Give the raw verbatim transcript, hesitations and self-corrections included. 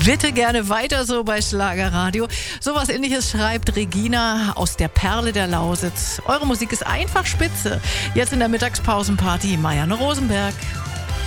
Bitte gerne weiter so bei Schlagerradio. Sowas Ähnliches schreibt Regina aus der Perle der Lausitz. Eure Musik ist einfach spitze. Jetzt in der Mittagspausenparty Marianne Rosenberg.